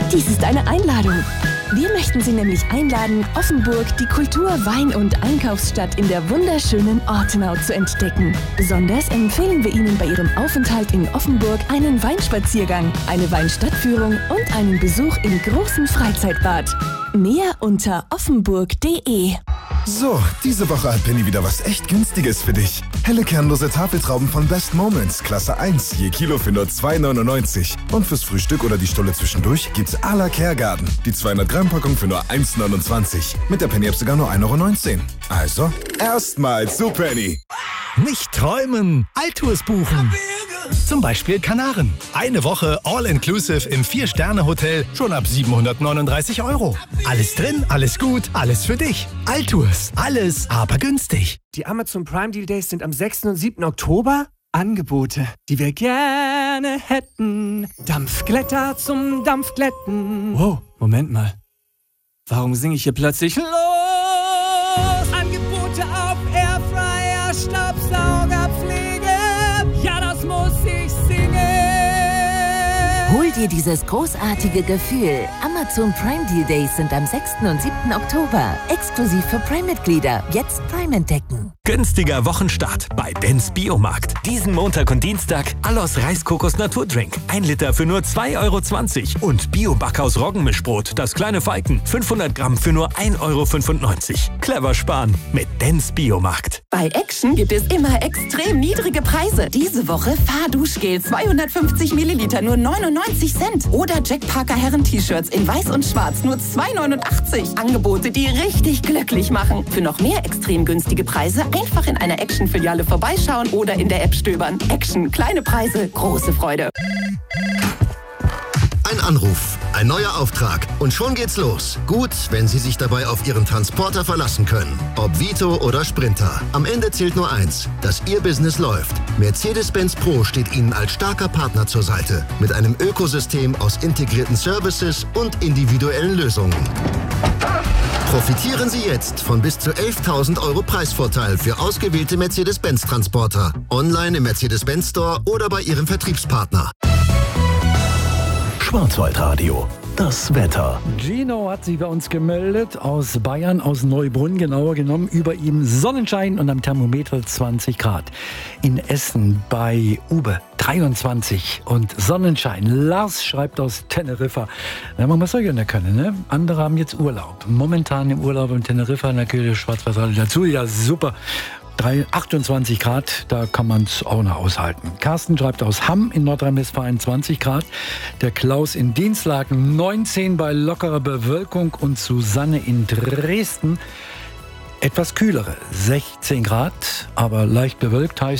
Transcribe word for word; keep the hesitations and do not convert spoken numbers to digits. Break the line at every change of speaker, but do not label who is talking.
Dies ist eine Einladung. Wir möchten Sie nämlich einladen, Offenburg, die Kultur-, Wein- und Einkaufsstadt in der wunderschönen Ortenau zu entdecken. Besonders empfehlen wir Ihnen bei Ihrem Aufenthalt in Offenburg einen Weinspaziergang, eine Weinstadtführung und einen Besuch im großen Freizeitbad. Mehr unter offenburg punkt de.
So, diese Woche hat Penny wieder was echt Günstiges für dich. Helle kernlose Tafeltrauben von Best Moments, Klasse eins, je Kilo für nur zwei neunundneunzig. Und fürs Frühstück oder die Stulle zwischendurch gibt's à la Kergarten. Die zweihundert Gramm Packung für nur eins neunundzwanzig. Mit der Penny-App sogar nur ein Euro neunzehn. Also, erstmal zu Penny.
Nicht träumen, Altours buchen. Zum Beispiel Kanaren. Eine Woche All-Inclusive im vier-Sterne-Hotel schon ab siebenhundertneununddreißig Euro. Alles drin, alles gut, alles für dich. Altours, alles aber günstig.
Die Amazon Prime Deal Days sind am sechsten und siebten Oktober. Angebote, die wir gerne hätten. Dampfglätter zum Dampfglätten. Wow, Moment mal. Warum singe ich hier plötzlich los? Angebote auf Airfryer, Staubsaugerpflege. Ja, das muss ich singen.
Hol dir dieses großartige Gefühl. Amazon Prime Deal Days sind am sechsten und siebten Oktober. Exklusiv für Prime-Mitglieder. Jetzt Prime entdecken.
Günstiger Wochenstart bei Benz Biomarkt. Diesen Montag und Dienstag Allos Reiskokos Naturdrink. Ein Liter für nur zwei Euro zwanzig. Und Bio-Backhaus Roggenmischbrot, das kleine Falken. fünfhundert Gramm für nur ein Euro fünfundneunzig. Clever sparen mit Benz Biomarkt.
Bei Action gibt es immer extrem niedrige Preise. Diese Woche Fahrduschgel zweihundertfünfzig Milliliter nur neunundneunzig Cent. Oder Jack Parker Herren-T-Shirts in weiß und schwarz nur zwei neunundachtzig. Angebote, die richtig glücklich machen. Für noch mehr extrem günstige Preise einfach in einer Action-Filiale vorbeischauen oder in der App stöbern. Action, kleine Preise, große Freude.
Ein Anruf, ein neuer Auftrag und schon geht's los. Gut, wenn Sie sich dabei auf Ihren Transporter verlassen können. Ob Vito oder Sprinter. Am Ende zählt nur eins, dass Ihr Business läuft. Mercedes-Benz Pro steht Ihnen als starker Partner zur Seite. Mit einem Ökosystem aus integrierten Services und individuellen Lösungen. Profitieren Sie jetzt von bis zu elftausend Euro Preisvorteil für ausgewählte Mercedes-Benz-Transporter. Online im Mercedes-Benz Store oder bei Ihrem Vertriebspartner.
Schwarzwaldradio, das Wetter.
Gino hat sich bei uns gemeldet aus Bayern, aus Neubrunn genauer genommen. Über ihm Sonnenschein und am Thermometer zwanzig Grad. In Essen bei Ube dreiundzwanzig und Sonnenschein. Lars schreibt aus Teneriffa. Na, man muss ja gerne können, ne? Andere haben jetzt Urlaub. Momentan im Urlaub in Teneriffa, natürlich Schwarzwaldradio dazu. Ja, super. achtundzwanzig Grad, da kann man es auch noch aushalten. Carsten schreibt aus Hamm in Nordrhein-Westfalen zwanzig Grad. Der Klaus in Dienstlaken neunzehn bei lockerer Bewölkung und Susanne in Dresden etwas kühlere sechzehn Grad, aber leicht bewölkt heißt